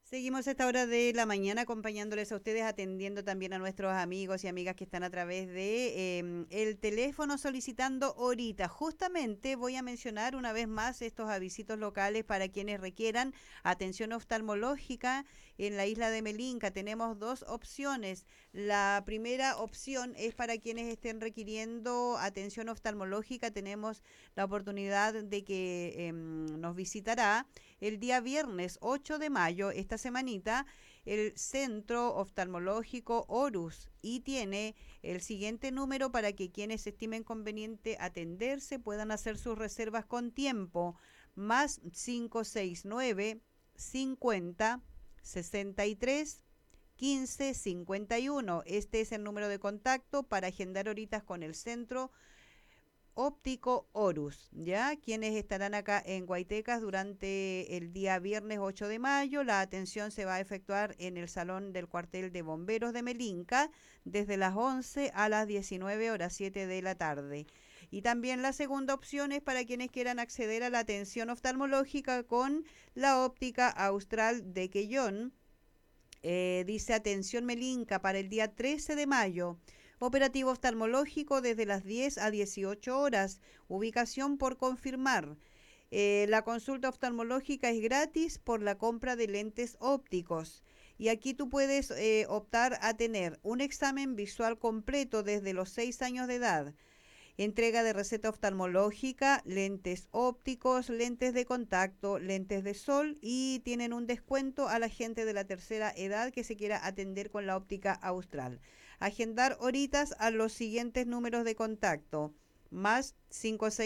Seguimos a esta hora de la mañana acompañándoles a ustedes, atendiendo también a nuestros amigos y amigas que están a través de el teléfono solicitando horita. Justamente voy a mencionar una vez más estos avisitos locales para quienes requieran atención oftalmológica en la isla de Melinca. Tenemos dos opciones. La primera opción es para quienes estén requiriendo atención oftalmológica. Tenemos la oportunidad de que nos visitará el día viernes 8 de mayo, esta semanita, el Centro Oftalmológico Horus, y tiene el siguiente número para que quienes estimen conveniente atenderse puedan hacer sus reservas con tiempo: más 569 50 63 15 51. Este es el número de contacto para agendar horitas con el Centro Óptico Horus, ¿ya? Quienes estarán acá en Guaitecas durante el día viernes 8 de mayo. La atención se va a efectuar en el Salón del Cuartel de Bomberos de Melinca desde las 11 a las 19 horas 7 de la tarde. Y también la segunda opción es para quienes quieran acceder a la atención oftalmológica con la óptica austral de Quellón. Dice atención Melinca para el día 13 de mayo. Operativo oftalmológico desde las 10 a 18 horas. Ubicación por confirmar. La consulta oftalmológica es gratis por la compra de lentes ópticos. Y aquí tú puedes optar a tener un examen visual completo desde los 6 años de edad, entrega de receta oftalmológica, lentes ópticos, lentes de contacto, lentes de sol, y tienen un descuento a la gente de la tercera edad que se quiera atender con la óptica austral. Agendar horitas a los siguientes números de contacto: más 56